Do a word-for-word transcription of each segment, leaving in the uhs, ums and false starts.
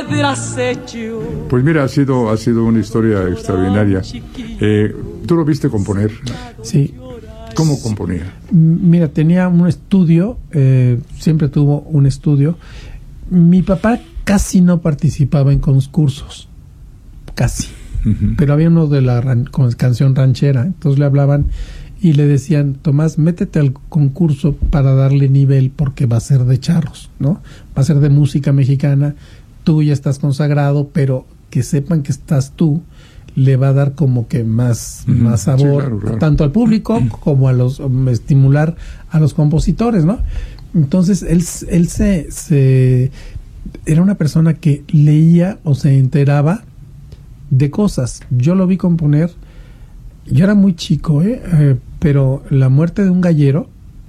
piedras hecho. Pues mira, ha sido, ha sido una historia extraordinaria. Eh, ¿Tú lo viste componer? Sí. ¿Cómo componía? Mira, tenía un estudio, eh, siempre tuvo un estudio. Mi papá casi no participaba en concursos, casi. Uh-huh. Pero había uno de la ran- con canción ranchera, entonces le hablaban y le decían, Tomás, métete al concurso para darle nivel porque va a ser de charros, ¿no? Va a ser de música mexicana, tú ya estás consagrado, pero que sepan que estás tú, le va a dar como que más, uh-huh. más sabor, sí, claro, claro. tanto al público uh-huh. como a los, um, estimular a los compositores, ¿no? Entonces él, él se, se era una persona que leía o se enteraba de cosas. Yo lo vi componer, yo era muy chico, ¿eh? Eh, pero La muerte de un gallero,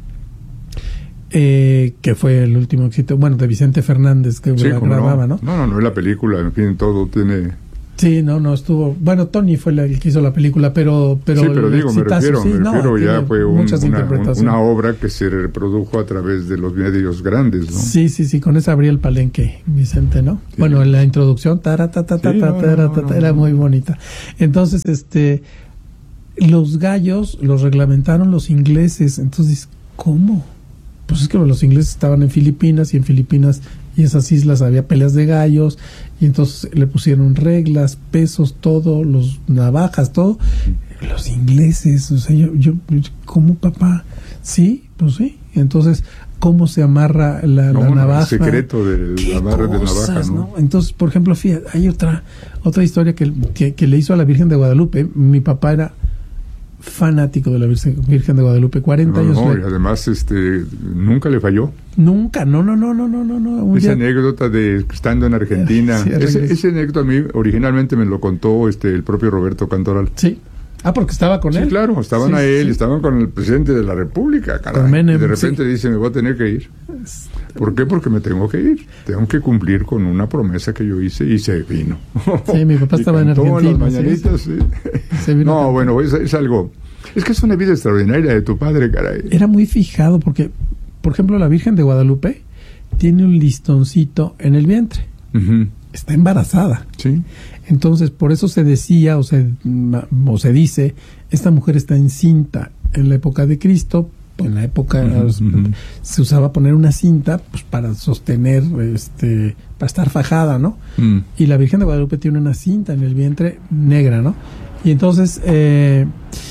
eh, que fue el último éxito, bueno, de Vicente Fernández, que sí, la grababa, ¿no? ¿no? No, no, no es la película, en fin, todo tiene... Sí, no, no estuvo... Bueno, Tony fue el que hizo la película, pero... pero sí, pero digo, exitazo, me refiero, sí, me no, refiero ya fue un, una, una obra que se reprodujo a través de los medios grandes, ¿no? Sí, sí, sí, con esa abría el palenque, Vicente, ¿no? Sí. Bueno, en la introducción, tara, ta, ta, ta, sí, ta, no, tara, no, ta, ta, no, era no. muy bonita. Entonces, este... los gallos los reglamentaron los ingleses, entonces, ¿cómo? Pues es que los ingleses estaban en Filipinas y en Filipinas y esas islas había peleas de gallos y entonces le pusieron reglas, pesos, todo, los navajas, todo. Los ingleses, o sea, yo, yo ¿cómo, papá? Sí, pues sí. Entonces, ¿cómo se amarra la, no, la navaja? El secreto del amarre de navaja, ¿no? ¿no? Entonces, por ejemplo, fíjate, hay otra otra historia que, que, que le hizo a la Virgen de Guadalupe. Mi papá era fanático de la Virgen de Guadalupe, cuarenta no, años. No, le... y además este, nunca le falló. Nunca, no, no, no, no, no, no. no. Esa día... anécdota de estando en Argentina, sí, ese, ese anécdota a mí originalmente me lo contó este el propio Roberto Cantoral. Sí. Ah, porque estaba con sí, él. Sí, claro, estaban sí, a él, sí. estaban con el presidente de la República, caray. Menem, y de repente sí. dice, me voy a tener que ir. ¿Por qué? Porque me tengo que ir. Tengo que cumplir con una promesa que yo hice y se vino. Sí, mi papá estaba en Argentina. Las mañanitas, sí. Se vino no, bueno, es, es algo... Es que es una vida extraordinaria de tu padre, caray. Era muy fijado porque, por ejemplo, la Virgen de Guadalupe tiene un listoncito en el vientre. Uh-huh. Está embarazada. Sí. Entonces, por eso se decía o se, o se dice, esta mujer está encinta. En la época de Cristo, en la época uh-huh, uh-huh. se usaba poner una cinta pues, para sostener, este, para estar fajada, ¿no? Uh-huh. Y la Virgen de Guadalupe tiene una cinta en el vientre negra, ¿no? Y entonces... Eh,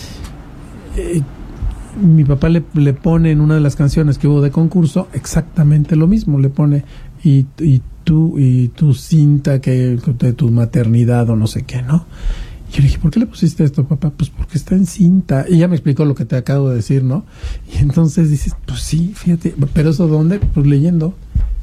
Eh, mi papá le, le pone en una de las canciones que hubo de concurso exactamente lo mismo, le pone y, y tú y tu cinta que de tu maternidad o no sé qué, ¿no? Y yo le dije, ¿por qué le pusiste esto, papá? Pues porque está en cinta. Y ya me explicó lo que te acabo de decir, ¿no? Y entonces dices, pues sí, fíjate, pero ¿eso dónde? Pues leyendo.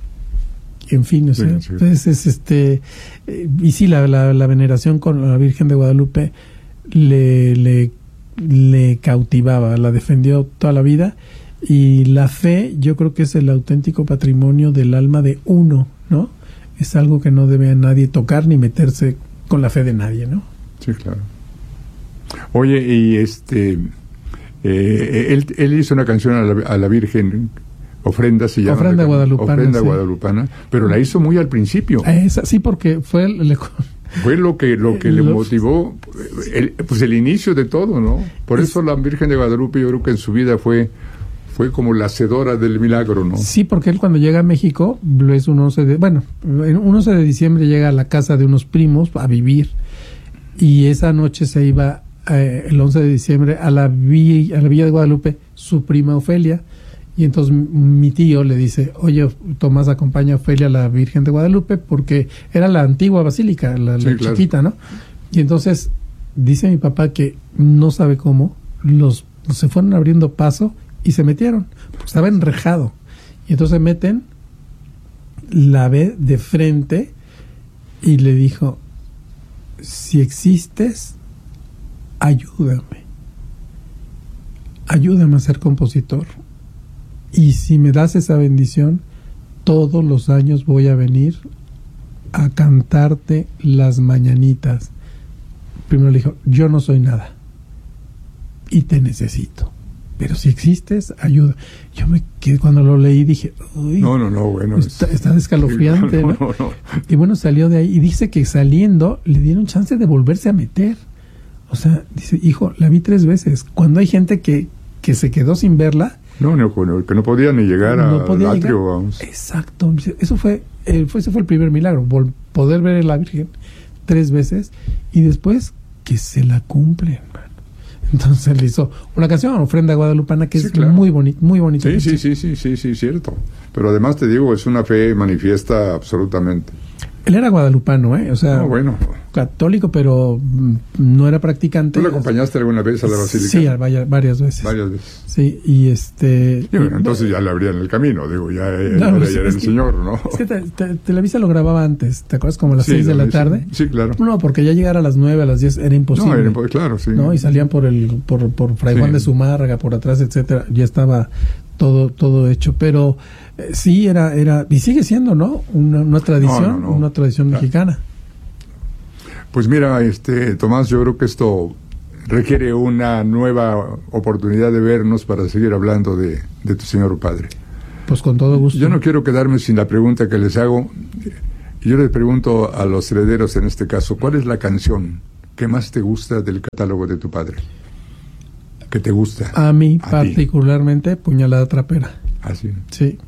En fin, o sea, sí, sí. Entonces, este, eh, y sí, la, la, la veneración con la Virgen de Guadalupe le, le le cautivaba, la defendió toda la vida y la fe yo creo que es el auténtico patrimonio del alma de uno, ¿no? Es algo que no debe a nadie tocar ni meterse con la fe de nadie, ¿no? Sí, claro. Oye, y este eh, él, él hizo una canción a la, a la Virgen, Ofrenda se llama. Ofrenda guadalupana. Ofrenda sí. guadalupana, pero la hizo muy al principio. Esa, sí, porque fue el, le, Fue lo que lo que le motivó, el, pues el inicio de todo, ¿no? Por eso la Virgen de Guadalupe yo creo que en su vida fue fue como la hacedora del milagro, ¿no? Sí, porque él cuando llega a México, es un once de, bueno, un once de diciembre llega a la casa de unos primos a vivir y esa noche se iba eh, el once de diciembre a la villa, a la Villa de Guadalupe su prima Ofelia. Y entonces mi tío le dice, oye, Tomás, acompaña a Ofelia a la Virgen de Guadalupe, porque era la antigua basílica, la, sí, la claro. chiquita, ¿no? Y entonces dice mi papá que no sabe cómo, los se fueron abriendo paso y se metieron, porque estaba enrejado. Y entonces se meten, la ve de frente y le dijo, si existes, ayúdame. Ayúdame a ser compositor. Y si me das esa bendición, todos los años voy a venir a cantarte las mañanitas. Primero le dijo, yo no soy nada y te necesito. pero si existes, ayuda. Yo me quedé, cuando lo leí, dije, uy, no, no, no, bueno. Está, es... está escalofriante, no, ¿no? no, no. Y bueno, salió de ahí y dice que saliendo le dieron chance de volverse a meter. O sea, dice, hijo, la vi tres veces. Cuando hay gente que, que se quedó sin verla. No, no, que no podía ni llegar no al atrio, vamos. Exacto. Eso fue, eh, fue, ese fue el primer milagro, vol- poder ver a la Virgen tres veces y después que se la cumple. Entonces le hizo una canción, Ofrenda Guadalupana, que sí, es claro. muy bonita, muy bonita. Sí, sí, sí, sí, sí, sí, cierto. Pero además te digo, es una fe manifiesta absolutamente. Él era guadalupano, ¿eh? O sea, no, bueno. católico, pero no era practicante. ¿Tú le acompañaste alguna vez a la basílica? Sí, varias, varias veces. Varias veces. Sí, y este... Y bueno, entonces ya le abrían el camino, digo, ya, ya, no, ya, ya era el que, señor, ¿no? Es que te, te, Televisa lo grababa antes, ¿te acuerdas? Como a las sí, seis de la tarde. Sí, claro. No, porque ya llegar a las nueve, a las diez era imposible. No, era imposible, claro, sí. ¿No? Y salían por el por, por Fray Juan sí. de Zumárraga, por atrás, etcétera. Ya estaba todo todo hecho, pero eh, sí era era y sigue siendo, ¿no? Una, una tradición, no, no, no. una tradición claro. mexicana. Pues mira, este Tomás, yo creo que esto requiere una nueva oportunidad de vernos para seguir hablando de, de tu señor padre. Pues con todo gusto. Yo no quiero quedarme sin la pregunta que les hago. Yo les pregunto a los herederos en este caso, ¿cuál es la canción que más te gusta del catálogo de tu padre? ¿Qué te gusta? A mí a particularmente, ti. Puñalada Trapera. ¿Ah, sí? Sí.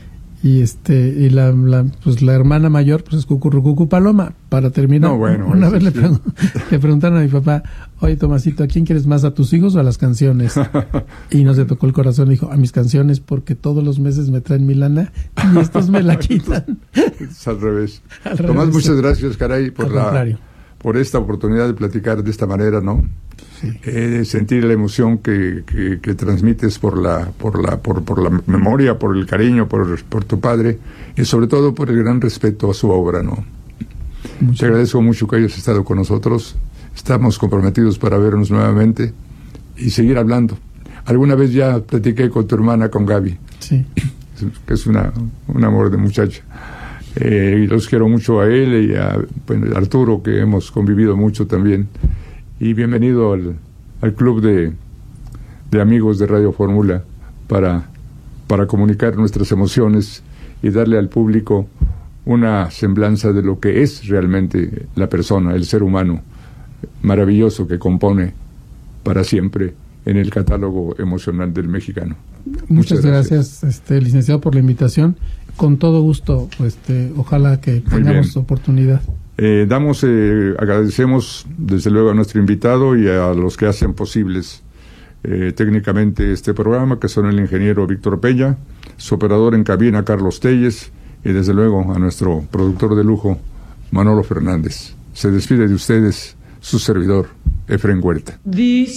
Y este y la, la pues la hermana mayor pues es Cucurrucucu Paloma. Para terminar, no, bueno, una vez sí. le, pregun- le preguntaron a mi papá, oye Tomasito, ¿a quién quieres más, a tus hijos o a las canciones? Y no se tocó el corazón, dijo, a mis canciones, porque todos los meses me traen mi lana y estos me la quitan. Es al revés. Al Tomás, revés, muchas sí. gracias, caray, por Al la contrario. por esta oportunidad de platicar de esta manera, ¿no? Sí. Eh, sentir la emoción que, que, que transmites por la por la por, por la memoria, por el cariño, por, por tu padre y sobre todo por el gran respeto a su obra, ¿no? Muchas Te agradezco mucho que hayas estado con nosotros. Estamos comprometidos para vernos nuevamente y seguir hablando. Alguna vez ya platiqué con tu hermana, con Gaby, sí. que es una un amor de muchacha. Eh, y los quiero mucho a él y a bueno, Arturo, que hemos convivido mucho también. Y bienvenido al, al club de, de amigos de Radio Fórmula para, para comunicar nuestras emociones y darle al público una semblanza de lo que es realmente la persona, el ser humano maravilloso que compone para siempre en el catálogo emocional del mexicano. Muchas, Muchas gracias, gracias este, licenciado, por la invitación. Con todo gusto, este, ojalá que tengamos oportunidad. Eh, damos, eh, agradecemos desde luego a nuestro invitado y a los que hacen posibles eh, técnicamente este programa, que son el ingeniero Víctor Peña, su operador en cabina Carlos Telles y desde luego a nuestro productor de lujo Manolo Fernández. Se despide de ustedes su servidor, Efraín Huerta.